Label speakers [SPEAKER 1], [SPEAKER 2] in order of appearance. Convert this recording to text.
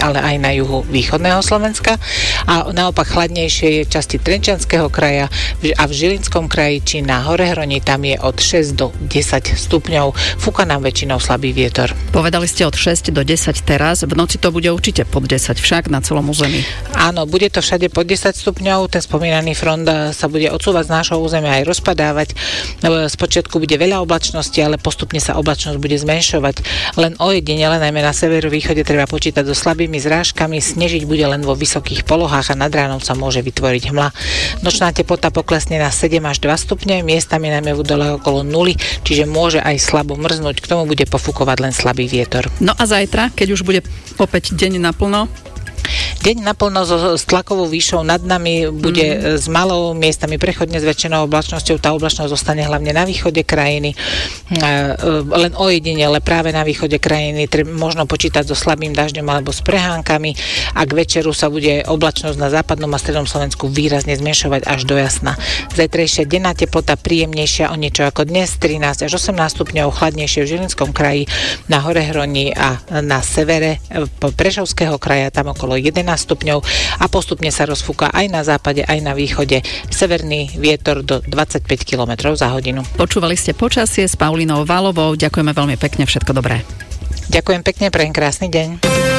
[SPEAKER 1] ale aj na juhu východného Slovenska. A naopak chladnejšie je v časti Trenčianskeho kraja a v Žilinskom kraji či na Horehroni, tam je od 6 do 10 stupňov. Fúka nám väčšinou slabý vietor.
[SPEAKER 2] Povedali ste od 6 do 10 teraz, v noci to bude určite pod 10 však na celom území.
[SPEAKER 1] Áno, bude to všade pod 10 stupňov, ten spomínaný front sa bude odsúvať z nášho územia aj rozpadávať. Spočiatku bude veľa oblačnosti, ale postupne sa oblačnosť bude zmenšovať. Len ojedinele, najmä na severovýchode, treba počítať so slabými zrážkami, snežiť bude len vo vysokých polohách a nad ránom sa môže vytvoriť hmla. Nočná teplota poklesne na 7 až 2 stupne, miestami najmä v dole okolo 0, čiže môže aj slabo mrznúť, k tomu bude pofúkovať len slabý vietor.
[SPEAKER 2] No a zajtra, keď už bude opäť deň naplno?
[SPEAKER 1] Deň naplno s tlakovou výšou nad nami bude s malou, miestami prechodne zväčšenou oblačnosťou. Tá oblačnosť zostane hlavne na východe krajiny. Len ojedinele práve na východe krajiny možno počítať so slabým dažďom alebo s prehánkami a k večeru sa bude oblačnosť na západnom a strednom Slovensku výrazne zmenšovať až do jasna. Zajtrajšia denná teplota príjemnejšia o niečo ako dnes, 13 až 18 stupňov, chladnejšie v Žilinskom kraji, na Horehroni a na severe Prešovského kraja, tam okolo 11 stupňov a postupne sa rozfúka aj na západe, aj na východe severný vietor do 25 km za hodinu.
[SPEAKER 2] Počúvali ste počasie s Paulínou Valovou. Ďakujeme veľmi pekne, všetko dobré.
[SPEAKER 1] Ďakujem pekne, prajem krásny deň.